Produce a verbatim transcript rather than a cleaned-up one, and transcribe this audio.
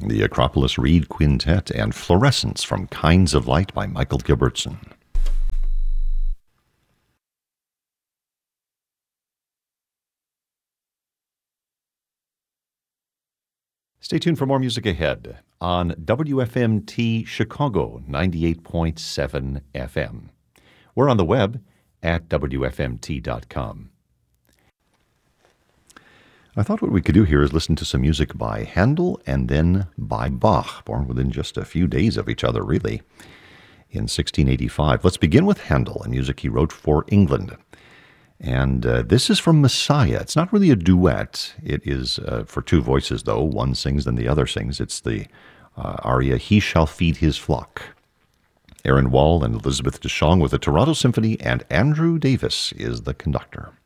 the Acropolis Reed Quintet, and Fluorescence from Kinds of Light by Michael Gilbertson. Stay tuned for more music ahead on W F M T Chicago ninety-eight point seven F M. We're on the web at W F M T dot com. I thought what we could do here is listen to some music by Handel and then by Bach, born within just a few days of each other, really, in sixteen eighty-five. Let's begin with Handel and music he wrote for England. And uh, this is from Messiah. It's not really a duet. It is uh, for two voices, though. One sings, then the other sings. It's the uh, aria, He Shall Feed His Flock. Aaron Wall and Elizabeth DeShong with the Toronto Symphony, and Andrew Davis is the conductor.